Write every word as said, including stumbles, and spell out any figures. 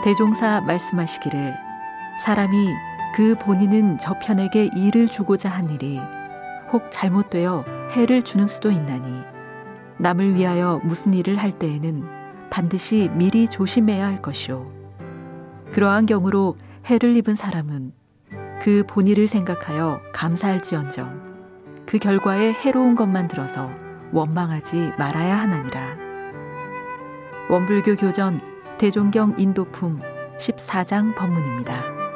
대종사 말씀하시기를 사람이 그 본인은 저편에게 이를 주고자 한 일이 혹 잘못되어 해를 주는 수도 있나니 남을 위하여 무슨 일을 할 때에는 반드시 미리 조심해야 할 것이요 그러한 경우로 해를 입은 사람은 그 본의를 생각하여 감사할지언정 그 결과에 해로운 것만 들어서 원망하지 말아야 하나니라. 원불교 교전 대종경 인도품 십사 장 법문입니다.